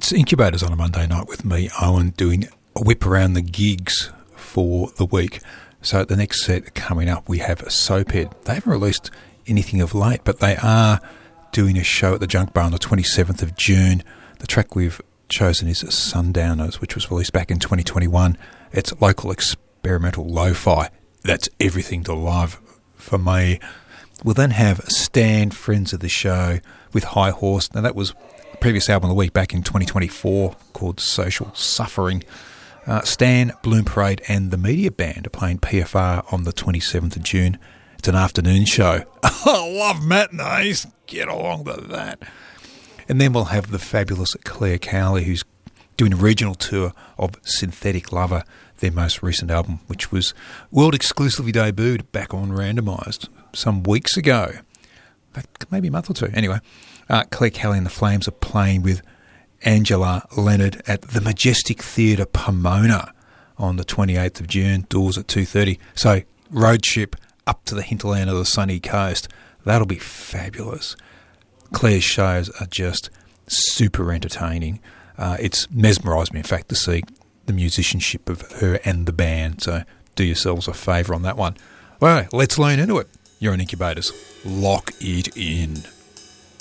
It's Incubators on a Monday night with me, Owen, doing a whip around the gigs for the week. So the next set coming up, we have Soaphead. They haven't released anything of late, but they are doing a show at the Junk Bar on the 27th of June. The track we've chosen is Sundowners, which was released back in 2021. It's local experimental lo-fi. That's everything to love for me. We'll then have Stan, friends of the show, with High Horse. Now that was the previous album of the week back in 2024 called Social Suffering. Stan, Bloom Parade and the Media Band are playing PFR on the 27th of June. It's an afternoon show. I love matinees. Get along to that. And then we'll have the fabulous Claire Cowley, who's doing a regional tour of Synthetic Lover, their most recent album, which was world exclusively debuted back on Randomised some weeks ago, maybe a month or two. Anyway, Claire Cowley and the Flames are playing with Angela Leonard at the Majestic Theatre Pomona on the 28th of June, doors at 2:30. So road trip up to the hinterland of the sunny coast. That'll be fabulous. Claire's shows are just super entertaining. It's mesmerised me, in fact, to see the musicianship of her and the band. So do yourselves a favour on that one. Well, let's lean into it. You're on Incubators. Lock it in.